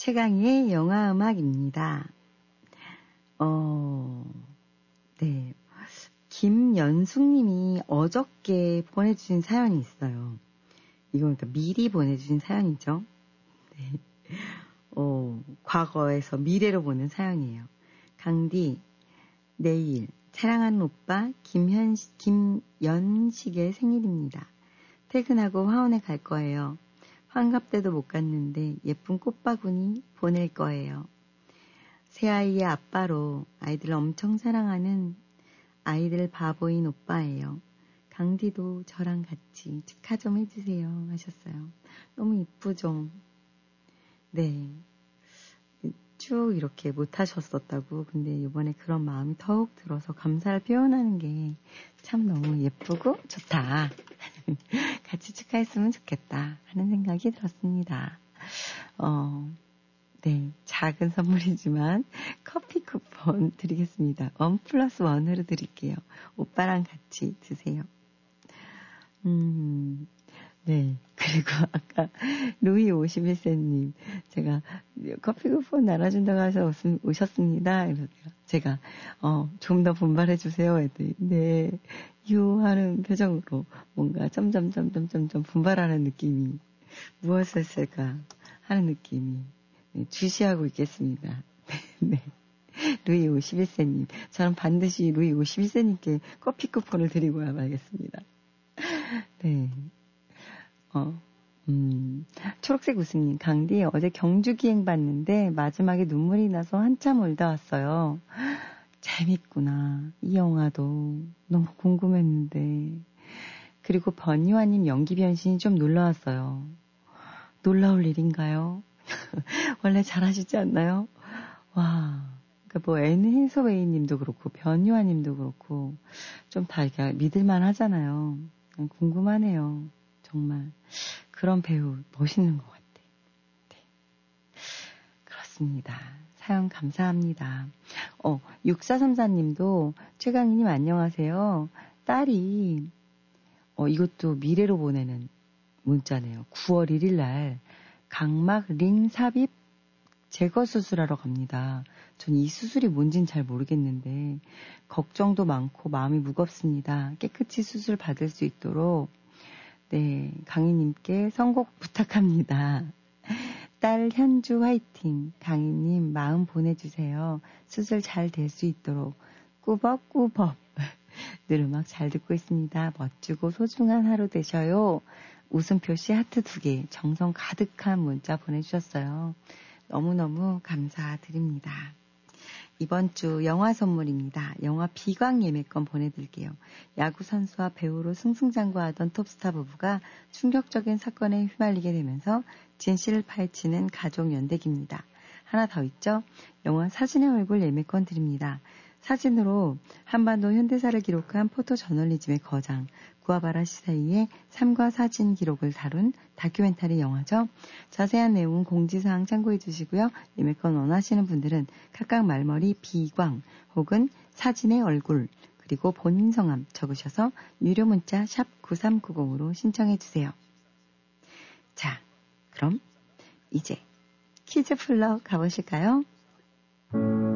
최강희의 영화음악입니다. 네. 김연숙님이 어저께 보내주신 사연이 있어요. 이건 그러니까 미리 보내주신 사연이죠. 네. 과거에서 미래로 보는 사연이에요. 강디, 내일 사랑하는 오빠 김연식의 생일입니다. 퇴근하고 화원에 갈 거예요. 환갑 때도 못 갔는데 예쁜 꽃바구니 보낼 거예요. 새아이의 아빠로 아이들 엄청 사랑하는 아이들 바보인 오빠예요. 강디도 저랑 같이 축하 좀 해주세요 하셨어요. 너무 이쁘죠? 네. 쭉 이렇게 못하셨었다고. 근데 이번에 그런 마음이 더욱 들어서 감사를 표현하는 게 참 너무 예쁘고 좋다. 같이 축하했으면 좋겠다 하는 생각이 들었습니다. 네, 작은 선물이지만 커피 쿠폰 드리겠습니다. 1+1으로 드릴게요. 오빠랑 같이 드세요. 네. 그리고 아까 루이 51세님, 제가 커피 쿠폰 날아준다고 하셔서 오셨습니다. 이러세요. 제가 좀 더 분발해주세요. 했더니 네, 하는 표정으로 뭔가 점점점점점점 분발하는 느낌이 무엇을 했을까 하는 느낌이 주시하고 있겠습니다. 네. 루이 51세님, 저는 반드시 루이 51세님께 커피 쿠폰을 드리고 말겠습니다. 네. 초록색 웃음님, 강디 어제 경주기행 봤는데 마지막에 눈물이 나서 한참 울다 왔어요. 재밌구나. 이 영화도 너무 궁금했는데. 그리고 번이화님 연기 변신이 좀 놀라웠어요. 놀라울 일인가요? 원래 잘하시지 않나요? 와, 그러니까 앤 해서웨이님도 그렇고 변유아님도 그렇고 좀 다 이렇게 믿을만 하잖아요. 궁금하네요. 정말 그런 배우 멋있는 것 같아. 네. 그렇습니다. 사연 감사합니다. 6434님도 최강희님 안녕하세요. 딸이 이것도 미래로 보내는 문자네요. 9월 1일 날 각막 링 삽입 제거 수술하러 갑니다. 전 이 수술이 뭔진 잘 모르겠는데 걱정도 많고 마음이 무겁습니다. 깨끗이 수술 받을 수 있도록 네, 강희님께 선곡 부탁합니다. 딸 현주 화이팅. 강희님 마음 보내주세요. 수술 잘 될 수 있도록 꾸벅꾸벅. 늘 음악 잘 듣고 있습니다. 멋지고 소중한 하루 되셔요. 웃음표시 하트 2개 정성 가득한 문자 보내주셨어요. 너무너무 감사드립니다. 이번 주 영화 선물입니다. 영화 비광 예매권 보내드릴게요. 야구 선수와 배우로 승승장구하던 톱스타 부부가 충격적인 사건에 휘말리게 되면서 진실을 파헤치는 가족 연대기입니다. 하나 더 있죠? 영화 사진의 얼굴 예매권 드립니다. 사진으로 한반도 현대사를 기록한 포토저널리즘의 거장 구아바라 시사이의 삶과 사진 기록을 다룬 다큐멘터리 영화죠. 자세한 내용은 공지사항 참고해 주시고요. 예매권 원하시는 분들은 각각 말머리 비광 혹은 사진의 얼굴 그리고 본인 성함 적으셔서 유료 문자 샵 9390으로 신청해 주세요. 자, 그럼 이제 퀴즈 풀러 가보실까요?